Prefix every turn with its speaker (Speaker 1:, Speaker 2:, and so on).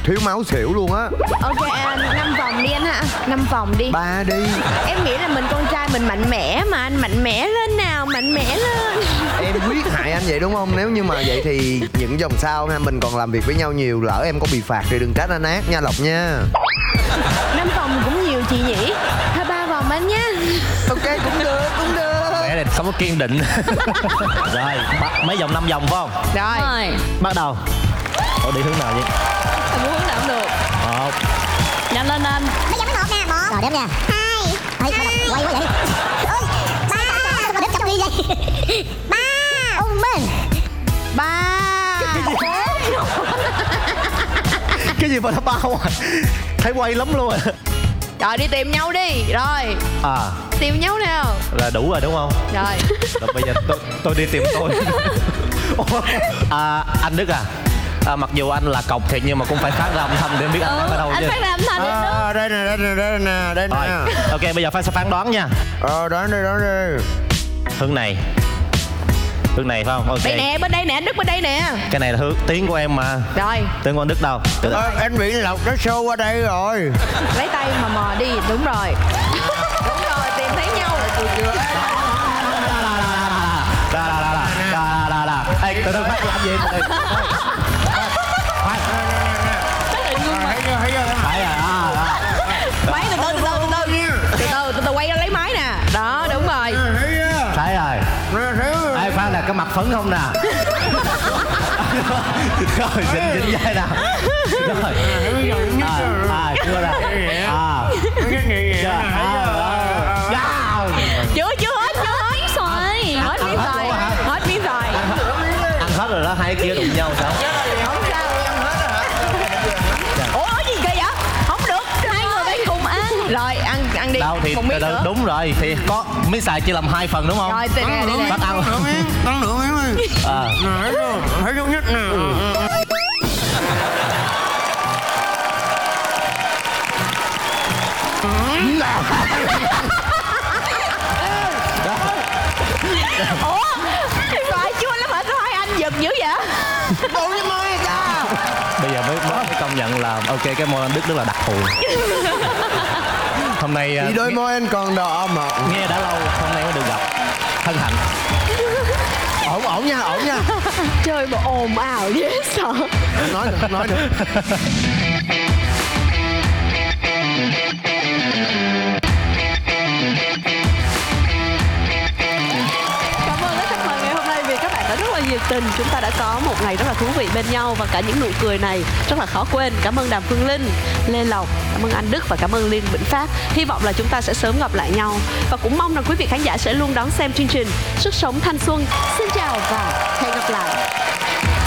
Speaker 1: thiếu máu xỉu luôn á.
Speaker 2: Ok, 5 vòng đi anh hả? 5 vòng đi.
Speaker 1: 3 đi.
Speaker 2: Em nghĩ là mình con trai mình mạnh mẽ mà anh, mạnh mẽ lên nào, mạnh mẽ lên.
Speaker 1: Em quyết hại anh vậy đúng không? Nếu như mà vậy thì những vòng sau ha, mình còn làm việc với nhau nhiều, lỡ em có bị phạt thì đừng trách anh ác nha Lộc nha.
Speaker 2: 5 vòng cũng nhiều chị nhỉ? Thôi 3 vòng anh nhá.
Speaker 1: Ok, cũng được, cũng được.
Speaker 3: Mẹ này không có kiên định. Rồi, mấy vòng 5 vòng phải không?
Speaker 2: Rồi.
Speaker 3: Bắt đầu. Ủa đi hướng nào vậy?
Speaker 2: Em muốn hướng nào cũng được.
Speaker 3: 1.
Speaker 2: Nhanh lên anh.
Speaker 4: Bây giờ mới 1 nè, 1. Rồi đếm nha. 2. Quay quá vậy. Ôi, 3. Đếm chậm đi vậy. 3. Mình.
Speaker 2: 3.
Speaker 3: Cái gì mà nó bao à? Thấy quay lắm luôn à.
Speaker 2: Rồi đi tìm nhau đi. Rồi. Tìm nhau nào.
Speaker 3: Là đủ rồi đúng không?
Speaker 2: Rồi.
Speaker 3: Rồi bây giờ tôi đi tìm tôi. Anh Đức mặc dù anh là cọc thiệt nhưng mà cũng phải phát ra âm thanh để biết anh đang ở đâu chứ.
Speaker 2: Anh phát ra âm thanh đi.
Speaker 1: Đây nè.
Speaker 3: Ok, bây giờ phải phán đoán nha.
Speaker 1: Đoán đi.
Speaker 3: Hướng này phải không? Ok.
Speaker 2: Đây nè, bên đây nè, Đức bên đây nè.
Speaker 3: Cái này là hướng tiếng của em mà.
Speaker 2: Rồi.
Speaker 3: Tiếng của anh Đức đâu?
Speaker 1: Anh bị Lộc nó show qua đây rồi.
Speaker 2: Lấy tay mà mò đi, đúng rồi. Đúng rồi, tìm thấy nhau.
Speaker 3: Ê, từ từ phát làm gì?
Speaker 2: Máy từ từ quay ra lấy máy nè. Đó, đúng rồi.
Speaker 3: Thấy rồi. Ê, Phan là cái mặt phấn không nè. Rồi, dính dây nè. Rồi. Chưa nè.
Speaker 2: Chưa hết. Hết miếng rồi.
Speaker 3: Ăn hết rồi đó, hai kia đụng nhau sao?
Speaker 2: Không sao. Ủa gì kỳ vậy? Không được, hai người phải cùng ăn. Rồi ăn đi.
Speaker 3: Đâu thì
Speaker 2: một miếng nữa.
Speaker 3: đúng rồi, thì có miếng xài chia làm 2 phần đúng không?
Speaker 2: Rồi tìm đi.
Speaker 3: Bắt ăn.
Speaker 1: Ăn nửa miếng đi. Thấy giống nhất nè.
Speaker 2: Ủa? Rồi chua lắm hả? Sao hai anh giật dữ vậy?
Speaker 1: Bộ cái môi ra.
Speaker 3: Bây giờ mới công nhận là ok, cái môi anh Đức rất là đặc thù. Hôm nay
Speaker 1: Thì đôi môi anh còn đỏ mà.
Speaker 3: nghe đã lâu hôm nay mới được gặp. Hân hạnh.
Speaker 1: Ổn nha.
Speaker 2: Trời mà ồn ào dễ sợ.
Speaker 1: Nói được.
Speaker 5: Cảm ơn các khách mời ngày hôm nay vì các bạn đã rất là nhiệt tình. Chúng ta đã có một ngày rất là thú vị bên nhau và cả những nụ cười này rất là khó quên. Cảm ơn Đàm Phương Linh, Lê Lộc, cảm ơn anh Đức và cảm ơn Liên Vĩnh Phát. Hy vọng là chúng ta sẽ sớm gặp lại nhau và cũng mong rằng quý vị khán giả sẽ luôn đón xem chương trình Sức Sống Thanh Xuân. Xin chào và hẹn gặp lại.